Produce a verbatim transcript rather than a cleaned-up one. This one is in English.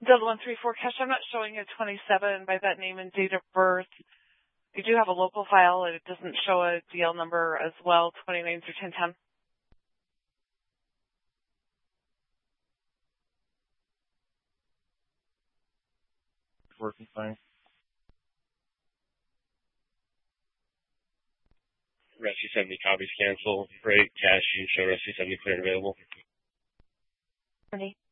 Delta one three four cash, I'm not showing a twenty-seven by that name and date of birth. You do have a local file, and it doesn't show a D L number as well, twenty-nine through ten ten. Working fine. Rescue seventy copies cancel. Freight, cash, you show Rescue seventy clear and available. Ready.